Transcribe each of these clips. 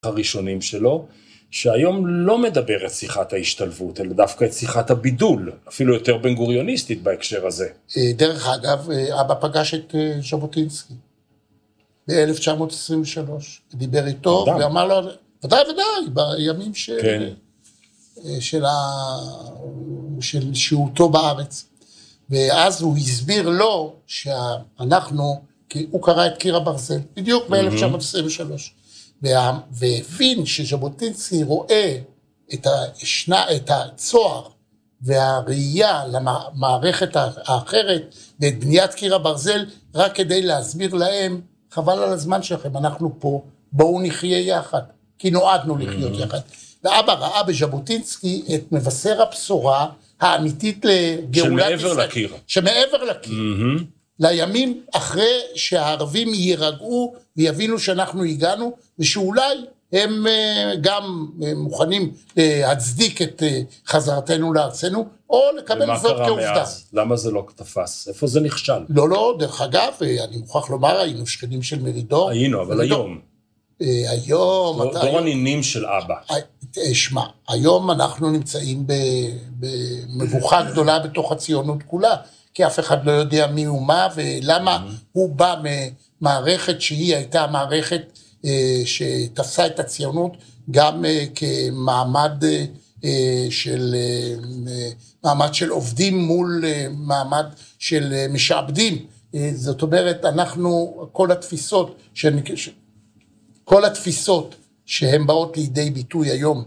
הראשונים שלו, שהיום לא מדבר את שיחת ההשתלבות, אלא דווקא את שיחת הבידול, אפילו יותר בן גוריוניסטית בהקשר הזה. דרך אגב, אבא פגש את ז'בוטינסקי ב-1923, דיבר איתו ואמר לו, ודאי, בימים של שהותו בארץ. ואז הוא הסביר לו שאנחנו, הוא קרא את קיר הברזל, בדיוק ב-1923, והבין שז'בוטינסקי רואה את הצוהר והראייה למערכת האחרת ואת בניית קיר הברזל, רק כדי להסביר להם, חבל על הזמן שלכם, אנחנו פה, בואו נחיה יחד, כי נועדנו לחיות יחד. ואבא ראה בז'בוטינסקי את מבשר הבשורה האמיתית לגאולת ישראל. שמעבר לקיר. שמעבר לקיר. לימים אחרי שהערבים יירגעו ויבינו שאנחנו הגענו, ושאולי הם גם מוכנים להצדיק את חזרתנו לארצנו, או לקבל זאת כעובדה. ומה קרה מאז? למה זה לא תפס? איפה זה נכשל? לא, דרך אגב, אני מוכרח לומר, היינו שכנים של מרידור. היינו, אבל היום. היום... דור הנינים של אבא. שמע, היום אנחנו נמצאים במבוכה גדולה בתוך הציונות כולה, כי אף אחד לא יודע מי הוא מה, ולמה הוא בא ממערכת שהיא הייתה מערכת שתפסה את הציונות, גם כמעמד של עובדים מול מעמד של משעבדים. זאת אומרת, אנחנו, כל התפיסות שהן באות לידי ביטוי היום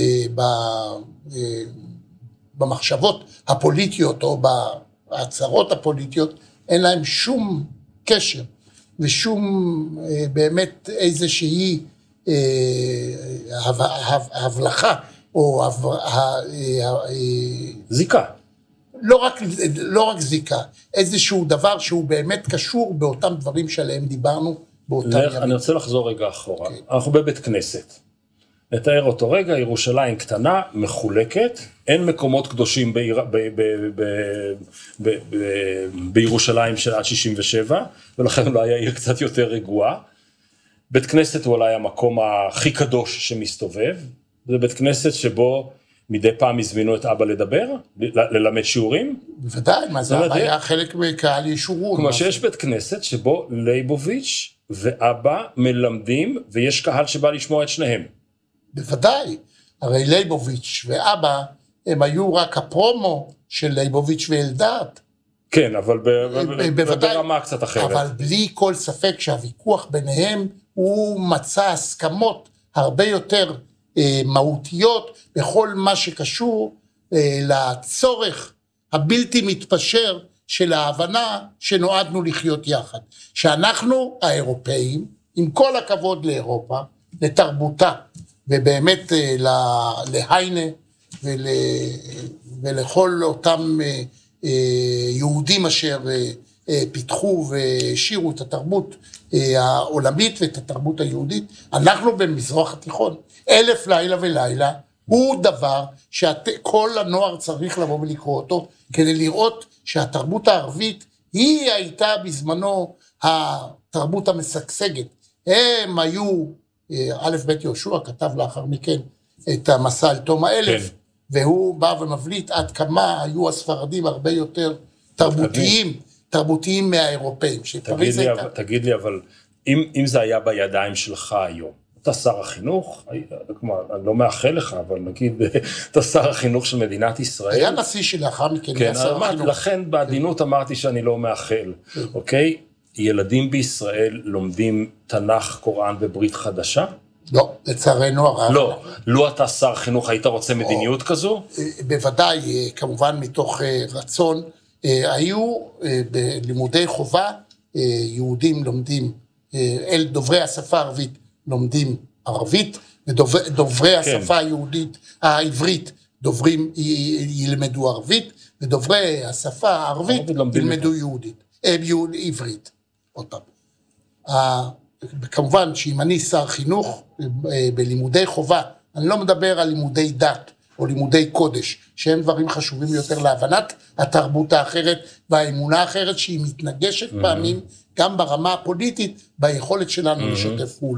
במחשבות הפוליטיות או בהצהרות הפוליטיות, אין להם שום קשר ושום באמת איזושהי הבלחה או זיקה. לא רק זיקה, איזשהו דבר שהוא באמת קשור באותם דברים שעליהם דיברנו באותם ימים. אני רוצה לחזור רגע אחורה. אנחנו בבית כנסת. נתאר אותו רגע, ירושלים קטנה, מחולקת, אין מקומות קדושים בירושלים של עד 67, ולכן אולי העיר קצת יותר רגועה. בית כנסת הוא אולי המקום הכי קדוש שמסתובב, זה בית כנסת שבו מדי פעם הזמינו את אבא לדבר, ללמד שיעורים. בוודאי, מה זה היה חלק מקהל ישורות. כמו שיש בית כנסת שבו ליבוביץ' ואבא מלמדים, ויש קהל שבא לשמוע את שניהם. בוודאי, הרי ליבוביץ' ואבא, הם היו רק הפרומו של ליבוביץ' ואלדד. כן, אבל ברמה קצת אחרת. אבל בלי כל ספק שהוויכוח ביניהם, הוא מצא הסכמות הרבה יותר מהותיות, בכל מה שקשור לצורך הבלתי מתפשר של ההבנה שנועדנו לחיות יחד. שאנחנו האירופאים, עם כל הכבוד לאירופה, לתרבותה, ובאמת להיינה ולכל אותם יהודים אשר פיתחו והשירו את התרבות העולמית ואת התרבות היהודית, אנחנו במזרח התיכון, 1000 לילה ולילה, הוא דבר שכל הנוער צריך לבוא ולקרוא אותו, כדי לראות שהתרבות הערבית היא הייתה בזמנו התרבות המשגשגת. הם היו, א' ב' יהושע כתב לאחר מכן את המסע אל תום ה-1000, כן. והוא בא ומבליט עד כמה היו הספרדים הרבה יותר תרבותיים מהאירופאים. תגיד לי, אבל אם זה היה בידיים שלך היום, אתה שר החינוך, אני לא מאחל לך, אבל נגיד, אתה שר החינוך של מדינת ישראל. היה נשיא שלאחר מכן, כן, לכן בעדינות אמרתי שאני לא מאחל, אוקיי? ילדים בישראל לומדים תנ"ך, קוראן וברית חדשה? לא, לצערנו הרב. לא, לא אתה שר חינוך, היית רוצה מדיניות כזו? בוודאי, כמובן מתוך רצון, היו בלימודי חובה, יהודים לומדים, דוברי השפה הערבית לומדים ערבית, ודוברי השפה היהודית, העברית, ילמדו ערבית, ודוברי השפה הערבית ילמדו עברית. עוד פעם. כמובן שאם אני שר חינוך בלימודי חובה, אני לא מדבר על לימודי דת או לימודי קודש, שהם דברים חשובים יותר להבנת התרבות האחרת והאמונה האחרת, שהיא מתנגשת פעמים גם ברמה הפוליטית, ביכולת שלנו לשתף פעולה,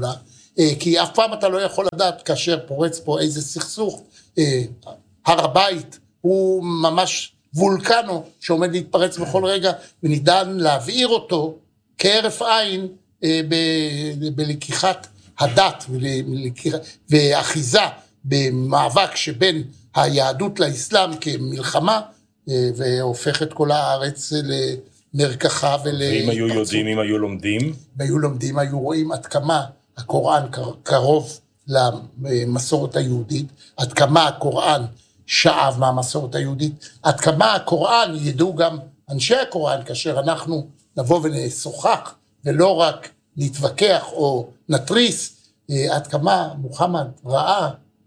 כי אף פעם אתה לא יכול לדעת כאשר פורץ פה איזה סכסוך. הר הבית הוא ממש וולקנו שעומד להתפרץ בכל רגע, וניתן להבעיר אותו כהרף עין בלקיחת הדת ואחיזה במאבק שבין היהדות לאסלאם כמלחמה, והופך את כל הארץ למרקחה ואם היו יודעים, אם היו לומדים? היו לומדים, היו רואים עד כמה הקוראן קרוב למסורת היהודית, עד כמה הקוראן שאב מהמסורת היהודית, עד כמה הקוראן, ידעו גם אנשי הקוראן, כאשר אנחנו נבוא ונשוחח, ולא רק נתווכח או נטריס, עד כמה מוחמד ראה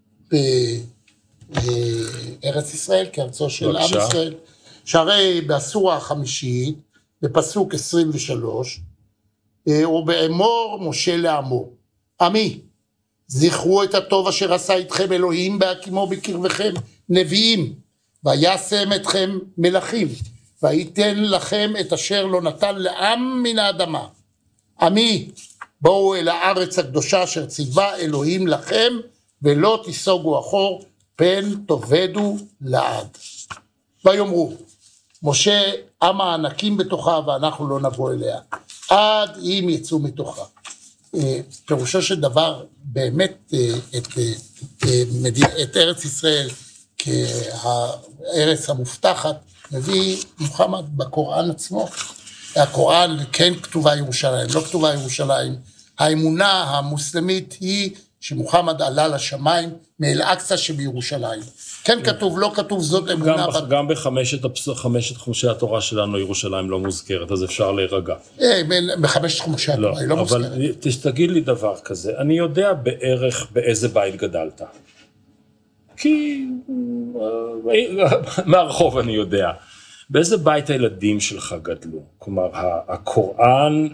בארץ ישראל כארצו של עם ישראל. שהרי בסורה החמישית, בפסוק 23, ובאמור משה לעמו, עמי, זכרו את הטוב אשר עשה אתכם אלוהים בהקימו בקרבכם נביאים, וישם אתכם מלכים, ויתן לכם את אשר לא נתן לעם מן האדמה. עמי, בואו אל הארץ הקדושה אשר ציווה אלוהים לכם, ולא תיסוגו אחור, פן תאבדו לעד. ויאמרו, משה עם הענקים בתוכה, ואנחנו לא נבוא אליה, עד אם יצאו מתוכה. פירושו של דבר, באמת את ארץ ישראל כהארץ המובטחת, מביא מוחמד בקוראן עצמו. הקוראן כן כתובה ירושלים, לא כתובה ירושלים. האמונה המוסלמית היא שמוחמד עלה לשמיים מאל-אקצא שבירושלים. כן כתוב, לא כתוב, זאת אמונה. גם בחמשת חומשי התורה שלנו ירושלים לא מוזכרת, אז אפשר להירגע. בחמשת חומשי התורה היא לא מוזכרת. אבל תגיד לי דבר כזה, אני יודע בערך באיזה בית גדלת. כי מהרחוב אני יודע. באיזה בית הילדים שלך גדלו? כלומר, הקוראן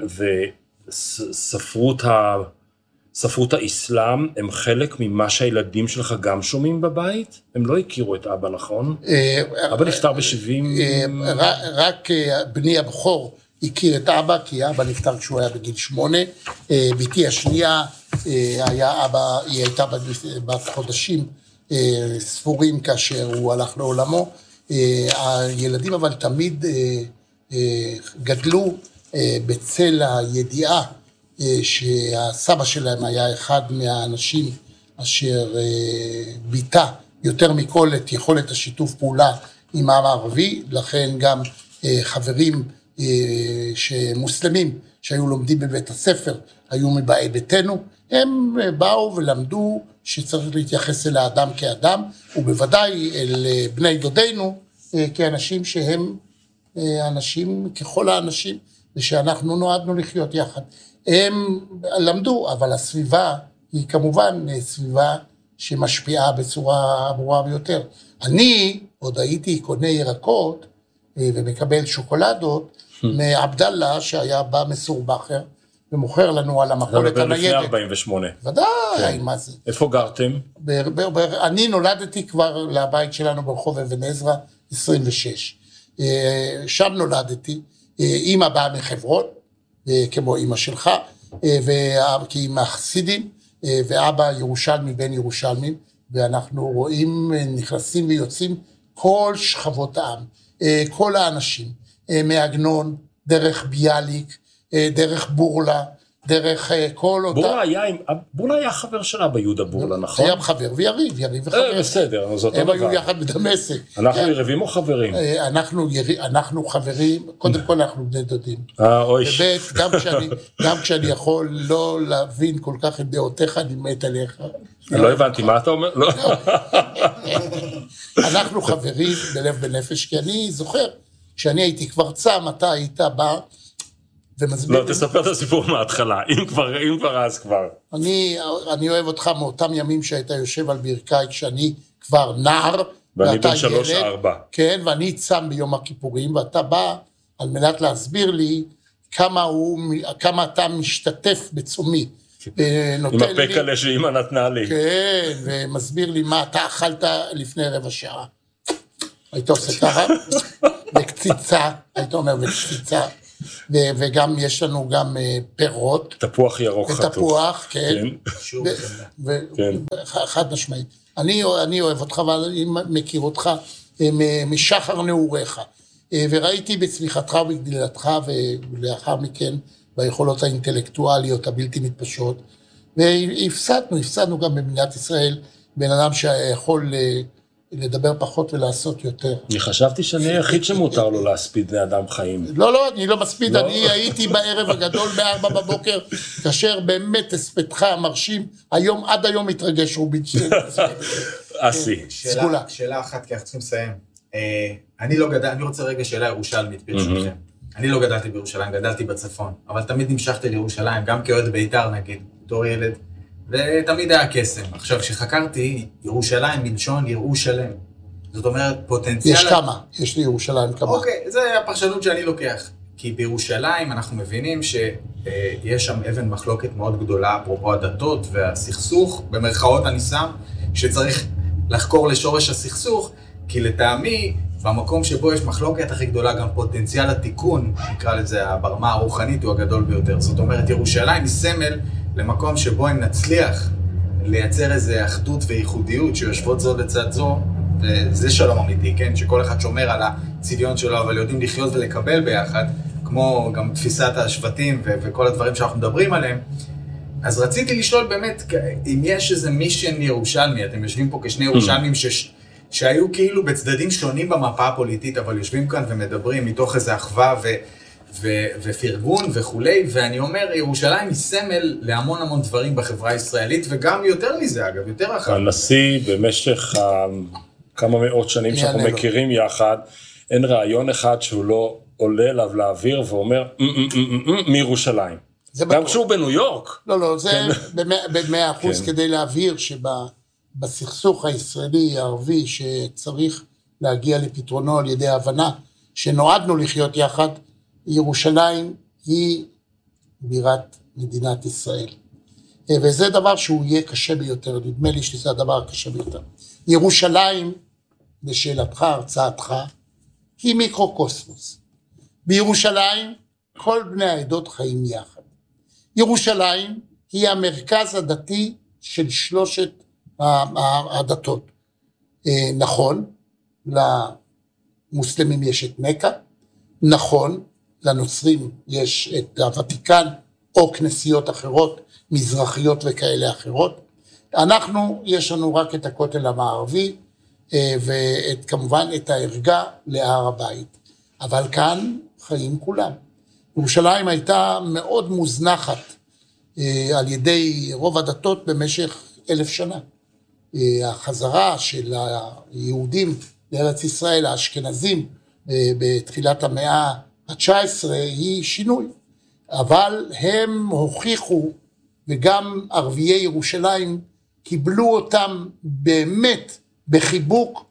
וספרות האסלאם הם חלק ממה שהילדים שלך גם שומעים בבית? הם לא הכירו את אבא, נכון? אבא נפטר ב-70... רק בני הבכור הכיר את אבא, כי אבא נפטר כשהוא היה בגיל 8. ביתי השנייה היא הייתה בחודשים ספורים כאשר הוא הלך לעולמו. הילדים אבל תמיד גדלו בצל הידיעה שהסבא שלהם היה אחד מהאנשים אשר ביטא יותר מכל את יכולת השיתוף פעולה עם העם הערבי, לכן גם חברים שמוסלמים שהיו לומדים בבית הספר היו מבאי ביתנו, הם באו ולמדו שצריך להתייחס אל האדם כאדם, ובוודאי אל בני דודינו כאנשים שהם אנשים ככל האנשים, ושאנחנו נועדנו לחיות יחד. הם למדו, אבל הסביבה היא כמובן סביבה שמשפיעה בצורה ברורה ביותר. אני עוד הייתי קונה ירקות ומקבל שוקולדות מעבדאללה שהיה בא מסורבחר, ומוכר לנו על המכולת הניידת. לפני 48. ודאי, מה זה? איפה גרתם? אני נולדתי כבר לבית שלנו ברחוב אבן עזרא 26. שם נולדתי, אמא באה מחברון, כמו אמא שלך, כי אמא חסידים, ואבא ירושלמי בן ירושלמים, ואנחנו רואים, נכנסים ויוצאים כל שכבות העם, כל האנשים, מעגנון, דרך ביאליק, דרך בורלה, דרך כל אותה... בורלה היה חבר שלה ביהודה בורלה, נכון? היה חבר ויריב וחבר. בסדר, זאת הם היו יחד בדמשק. אנחנו יריבים או חברים? אנחנו חברים, קודם כל אנחנו בני דודים. ובית, גם כשאני יכול לא להבין כל כך את דעותיך, אני מת עליך. לא הבנתי, מה אתה אומר? אנחנו חברים בלב בנפש, כי אני זוכר, כשאני הייתי כבר צם, אתה היית בא, לא, תספר את הסיפור מההתחלה, אם כבר אז כבר. אני אוהב אותך מאותם ימים שהיית יושב על ברכי, כשאני כבר נער, ואני בן 3-4. כן, ואני צם ביום הכיפורים, ואתה בא על מנת להסביר לי כמה אתה משתתף בצומי. עם הפקלה שאמא נתנה לי. כן, ומסביר לי מה אתה אכלת לפני רבע שעה. היית עושה ככה, בקציצה, היית אומר בקציצה. וגם יש לנו גם פירות. תפוח ירוק חתוך. תפוח, כן. כן. חד משמעית. אני אוהב אותך, ואני מכיר אותך משחר נעוריך. וראיתי בצמיחתך ובגדילתך, ולאחר מכן ביכולות האינטלקטואליות הבלתי מתפשרות. והפסדנו גם במדינת ישראל, בן אדם שיכול לדבר פחות ולעשות יותר. אני חשבתי שאני היחיד שמותר לו להספיד בני אדם חיים. לא, אני לא מספיד, אני הייתי בערב הגדול ב4 בבוקר, כאשר באמת הספדך המרשים, עד היום מתרגש רובינשטיין. אסי. שאלה אחת, כי אנחנו צריכים לסיים. אני רוצה רגע שאלה ירושלמית ברשותכם. אני לא גדלתי בירושלים, גדלתי בצפון, אבל תמיד נמשכתי לירושלים, גם כאוהד בית"ר נגיד, בתור ילד, ותמיד היה קסם. עכשיו, כשחקרתי, ירושלים מלשון יראו שלם. זאת אומרת, פוטנציאל... יש כמה, יש לי ירושלים כמה. אוקיי, זה הפרשנות שאני לוקח. כי בירושלים אנחנו מבינים שיש שם אבן מחלוקת מאוד גדולה, אפרופו הדתות והסכסוך, במרכאות אני שם, שצריך לחקור לשורש הסכסוך, כי לטעמי, במקום שבו יש מחלוקת הכי גדולה, גם פוטנציאל התיקון, נקרא לזה, ברמה הרוחנית הוא הגדול ביותר. זאת אומרת, ירושלים היא סמל למקום שבו אם נצליח לייצר איזו אחדות וייחודיות שיושבות זו לצד זו, וזה שלום אמיתי, כן? שכל אחד שומר על הצביון שלו, אבל יודעים לחיות ולקבל ביחד, כמו גם תפיסת השבטים וכל הדברים שאנחנו מדברים עליהם. אז רציתי לשאול באמת, אם יש איזה מישן ירושלמי, אתם יושבים פה כשני ירושלמים שהיו כאילו בצדדים שונים במפה הפוליטית, אבל יושבים כאן ומדברים מתוך איזו אחווה ופרגון וכולי, ואני אומר, ירושלים היא סמל להמון המון דברים בחברה הישראלית, וגם יותר מזה אגב, יותר רחב. הנשיא במשך כמה מאות שנים שאנחנו מכירים יחד, אין רעיון אחד שהוא לא עולה אליו לאוויר ואומר, מירושלים. גם כשהוא בניו יורק. לא, זה ב100% כדי להבהיר בסכסוך הישראלי הערבי שצריך להגיע לפתרונו על ידי ההבנה שנועדנו לחיות יחד, ירושלים היא בירת מדינת ישראל. וזה דבר שהוא יהיה קשה ביותר, נדמה לי שזה הדבר הקשה ביותר. ירושלים, בשאלתך, הרצאתך, היא מיקרוקוסמוס. בירושלים כל בני העדות חיים יחד. ירושלים היא המרכז הדתי של שלושת הדתות. נכון, למוסלמים יש את מקה, נכון, לנוצרים יש את הוותיקן או כנסיות אחרות, מזרחיות וכאלה אחרות. יש לנו רק את הכותל המערבי, וכמובן את הערגה להר הבית. אבל כאן חיים כולם. ירושלים הייתה מאוד מוזנחת על ידי רוב הדתות במשך 1000 שנה. החזרה של היהודים לארץ ישראל, האשכנזים, בתחילת המאה ה-19 היא שינוי. אבל הם הוכיחו, וגם ערביי ירושלים קיבלו אותם באמת בחיבוק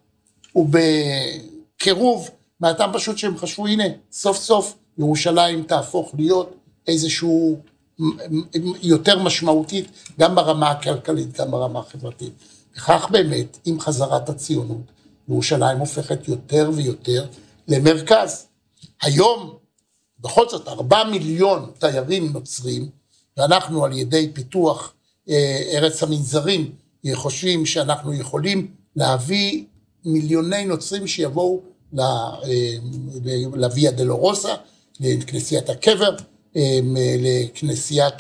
ובקירוב, מהטעם פשוט שהם חשבו, הנה, סוף סוף ירושלים תהפוך להיות איזשהו יותר משמעותית, גם ברמה הכלכלית, גם ברמה החברתית. וכך באמת, עם חזרת הציונות, ירושלים הופכת יותר ויותר למרכז. היום, בכל זאת, 4 מיליון תיירים נוצרים, ואנחנו על ידי פיתוח ארץ המנזרים, חושבים שאנחנו יכולים להביא מיליוני נוצרים שיבואו לוויה דלורוסה, לכנסיית הקבר, לכנסיית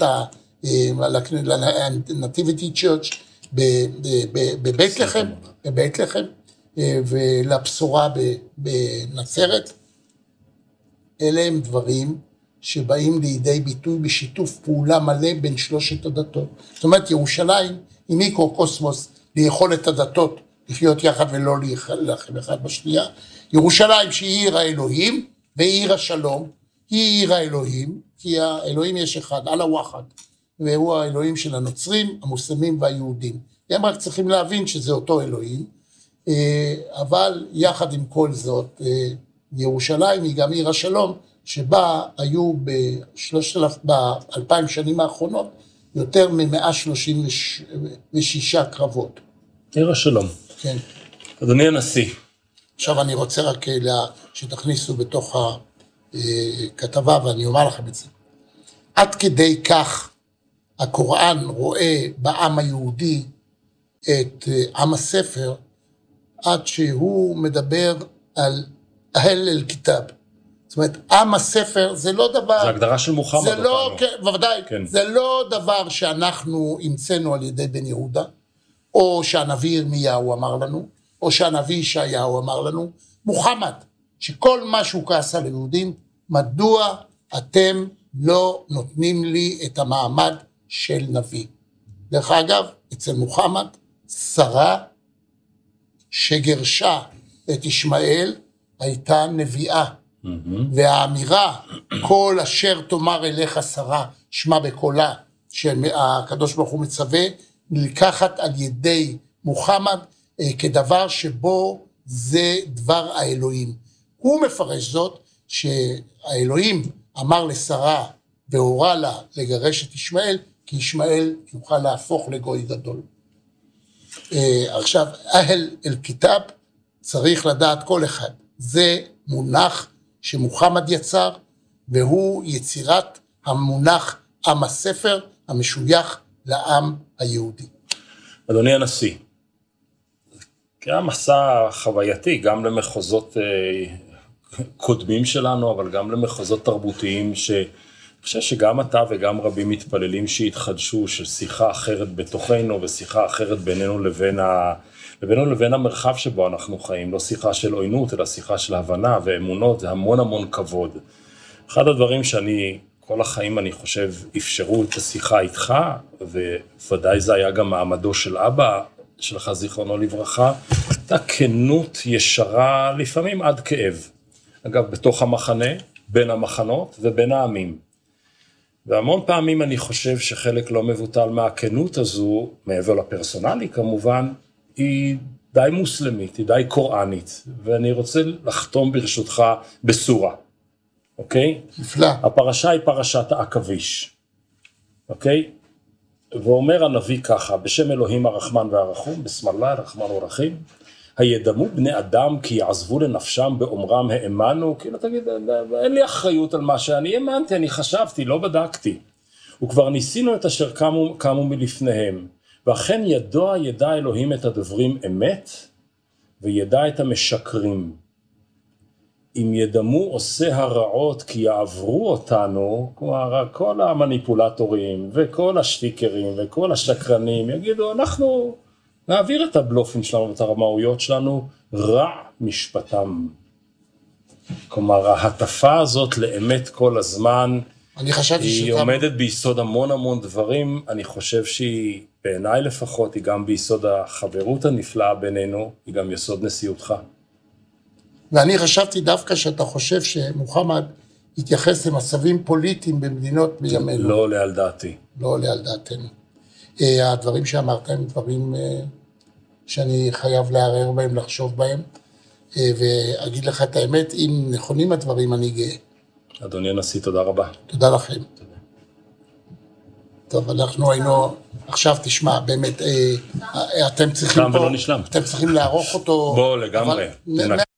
לנטיביטי צ'רץ' בבית לחם, ולבשורה בנצרת. אלה הם דברים שבאים לידי ביטוי בשיתוף פעולה מלא בין שלושת הדתות. זאת אומרת, ירושלים היא מיקרוקוסמוס לאכול את הדתות, לחיות יחד ולא להילחם אחד בשנייה. ירושלים שהיא עיר האלוהים ועיר השלום, היא עיר האלוהים, כי האלוהים יש אחד, אללה אחד, והוא האלוהים של הנוצרים, המוסלמים והיהודים. הם רק צריכים להבין שזה אותו אלוהים, אבל יחד עם כל זאת, ירושלים היא גם עיר השלום, שבה היו ב2000 שנים האחרונות יותר מ136 קרבות. עיר השלום. כן. אדוני הנשיא. עכשיו אני רוצה רק שתכניסו בתוך כתבה, ואני אומר לכם את זה. עד כדי כך הקוראן רואה בעם היהודי את עם הספר, עד שהוא מדבר על אהל אל כיתב. זאת אומרת, עם הספר זה לא דבר... זה הגדרה של מוחמד. זה לא, כן, בוודאי, כן. זה לא דבר שאנחנו המצאנו על ידי בן יהודה, או שהנביא ירמיהו אמר לנו, או שהנביא ישעיהו אמר לנו, מוחמד, שכל מה שהוא כעס על יהודים, מדוע אתם לא נותנים לי את המעמד של נביא? דרך אגב, אצל מוחמד, שרה שגרשה את ישמעאל, הייתה נביאה, והאמירה, כל אשר תאמר אליך שרה, שמע בקולה, שהקדוש ברוך הוא מצווה, לקחת על ידי מוחמד, כדבר שבו זה דבר האלוהים. הוא מפרש זאת, שהאלוהים אמר לשרה, והורה לה לגרש את ישמעאל, כי ישמעאל יוכל להפוך לגוי גדול. עכשיו, אהל אל כיתב, צריך לדעת כל אחד, זה מונח שמוחמד יצר, והוא יצירת המונח עם הספר המשוייך לעם היהודי. אדוני הנשיא, היה מסע חווייתי גם למחוזות קודמים שלנו, אבל גם למחוזות תרבותיים אני חושב שגם אתה וגם רבים מתפללים שיתחדשו, של שיחה אחרת בתוכנו ושיחה אחרת בינינו לבין המרחב שבו אנחנו חיים, לא שיחה של עוינות, אלא שיחה של הבנה ואמונות, זה המון המון כבוד. אחד הדברים שאני, כל החיים אני חושב, אפשרו את השיחה איתך, וודאי זה היה גם מעמדו של אבא שלך, זיכרונו לברכה, הייתה כנות ישרה, לפעמים עד כאב. אגב, בתוך המחנה, בין המחנות ובין העמים. והמון פעמים אני חושב שחלק לא מבוטל מהכנות הזו, מעבר לפרסונלי כמובן, היא די מוסלמית, היא די קוראנית, ואני רוצה לחתום ברשותך בסורה, אוקיי? נפלא. הפרשה היא פרשת העכביש, אוקיי? ואומר הנביא ככה, בשם אלוהים הרחמן והרחום, בסם אללה הרחמן והרחים, הידמו בני אדם כי יעזבו לנפשם באומרם האמנו, כאילו תגיד, אין לי אחריות על מה שאני האמנתי, אני חשבתי, לא בדקתי. וכבר ניסינו את אשר קמו מלפניהם, ואכן ידע אלוהים את הדברים אמת, וידע את המשקרים. אם ידמו עושה הרעות כי יעברו אותנו, כלומר כל המניפולטורים וכל השטיקרים וכל השקרנים יגידו, אנחנו נעביר את הבלופים שלנו ואת הרמאויות שלנו, רע משפטם. כלומר, ההטפה הזאת לאמת כל הזמן, היא עומדת ביסוד המון דברים, אני חושב שהיא, בעיניי לפחות, היא גם ביסוד החברות הנפלאה בינינו, היא גם יסוד נשיאותך. ואני חשבתי דווקא שאתה חושב שמוחמד התייחס למצבים פוליטיים במדינות מימינו. לא עולה על דעתי. לא עולה על דעתנו. הדברים שאמרת הם דברים שאני חייב לערער בהם, לחשוב בהם, ואגיד לך את האמת, אם נכונים הדברים אני גאה. אדוני הנשיא, תודה רבה. תודה לכם. תודה. טוב, אנחנו היינו, עכשיו תשמע, באמת, אתם צריכים פה, אתם צריכים לערוך אותו. בוא לגמרי.